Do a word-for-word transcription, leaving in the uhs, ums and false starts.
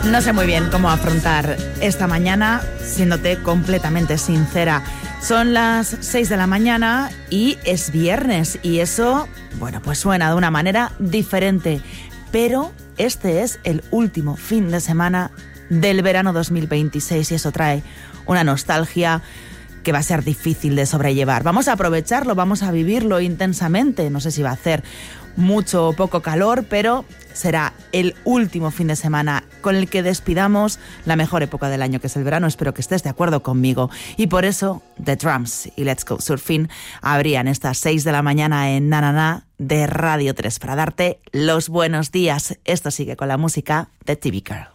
No sé muy bien cómo afrontar esta mañana, siéndote completamente sincera. Son las seis de la mañana y es viernes y eso, bueno, pues suena de una manera diferente. Pero este es el último fin de semana del verano dos mil veintiséis y eso trae una nostalgia que va a ser difícil de sobrellevar. Vamos a aprovecharlo, vamos a vivirlo intensamente. No sé si va a hacer mucho o poco calor, pero será el último fin de semana con el que despidamos la mejor época del año, que es el verano. Espero que estés de acuerdo conmigo. Y por eso The Drums y Let's Go Surfing abrían estas seis de la mañana en Na Na Na de Radio tres para darte los buenos días. Esto sigue con la música de T V Girl.